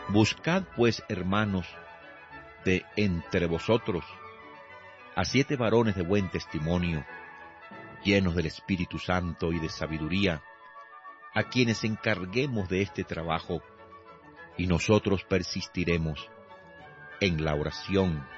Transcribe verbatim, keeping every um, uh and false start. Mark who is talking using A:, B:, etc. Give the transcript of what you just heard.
A: Buscad pues, hermanos, de entre vosotros a siete varones de buen testimonio, llenos del Espíritu Santo y de sabiduría, a quienes encarguemos de este trabajo, y nosotros persistiremos en la oración